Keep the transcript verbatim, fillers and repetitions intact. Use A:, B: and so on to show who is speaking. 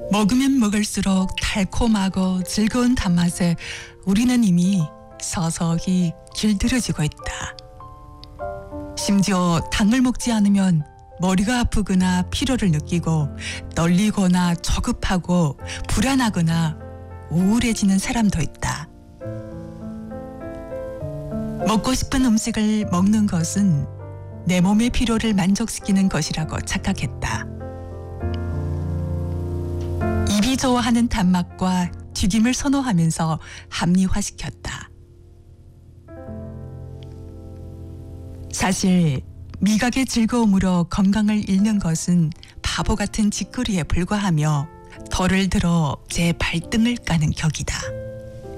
A: 먹으면 먹을수록 달콤하고 즐거운 단맛에 우리는 이미 서서히 길들여지고 있다. 심지어 당을 먹지 않으면 머리가 아프거나 피로를 느끼고 떨리거나 조급하고 불안하거나 우울해지는 사람도 있다. 먹고 싶은 음식을 먹는 것은 내 몸의 피로를 만족시키는 것이라고 착각했다. 입이 좋아하는 단맛과 튀김을 선호하면서 합리화시켰다. 사실 미각의 즐거움으로 건강을 잃는 것은 바보 같은 짓거리에 불과하며 덜을 들어 제 발등을 까는 격이다.